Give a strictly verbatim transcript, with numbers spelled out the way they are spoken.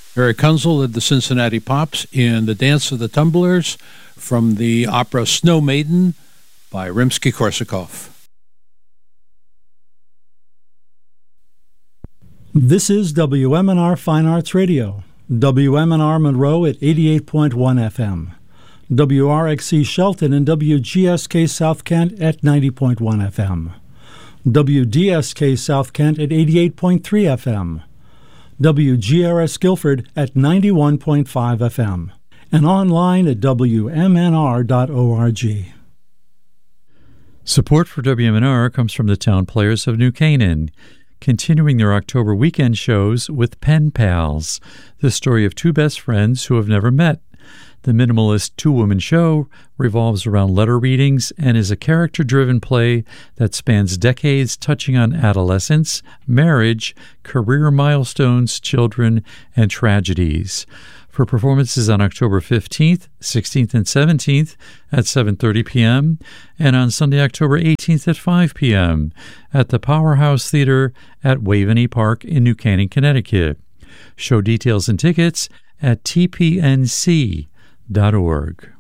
Eric Kunzel led the Cincinnati Pops in The Dance of the Tumblers from the opera Snow Maiden by Rimsky-Korsakov. This is W M N R Fine Arts Radio, W M N R Monroe at eighty-eight point one F M, W R X C Shelton and W G S K South Kent at ninety point one F M, W D S K South Kent at eighty-eight point three F M, W G R S Guilford at ninety-one point five F M, and online at W M N R dot org. Support for W M N R comes from the Town Players of New Canaan, continuing their October weekend shows with Pen Pals, the story of two best friends who have never met. The minimalist two-woman show revolves around letter readings and is a character-driven play that spans decades, touching on adolescence, marriage, career milestones, children, and tragedies. For performances on October fifteenth, sixteenth, and seventeenth at seven thirty p.m. and on Sunday, October eighteenth at five p.m. at the Powerhouse Theater at Waveney Park in New Canaan, Connecticut. Show details and tickets at T P N C dot org.